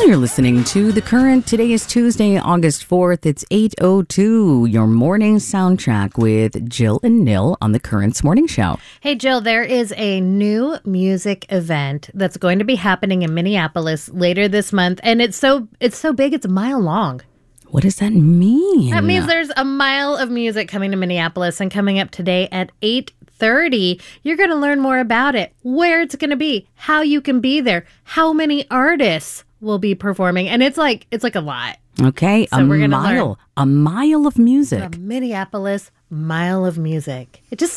You're listening to The Current. Today is Tuesday, August 4th. It's 8:02. Your morning soundtrack with Jill and Nil on The Current's morning show. Hey, Jill, there is a new music event that's going to be happening in Minneapolis later this month. And it's so big, it's a mile long. What does that mean? That means there's a mile of music coming to Minneapolis, and coming up today at 8:30, you're going to learn more about it, where it's going to be, how you can be there, how many artists will be performing, and it's like a lot. Okay, so a mile of music. A Minneapolis mile of music. It just